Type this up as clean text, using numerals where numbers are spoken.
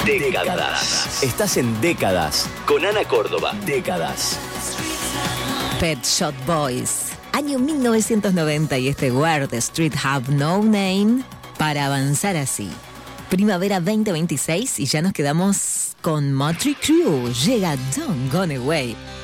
Décadas. Estás en Décadas con Ana Córdoba. Décadas. Pet Shop Boys, año 1990 y este Where the Street Have No Name para avanzar así. Primavera 2026 y ya nos quedamos con Motley Crue. Llega Don't Gone Away.